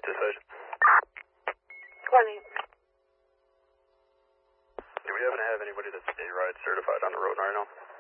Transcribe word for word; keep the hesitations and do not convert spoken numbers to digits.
Dispatch. twenty. Do we happen to have anybody that's A-Ride certified on the road right now?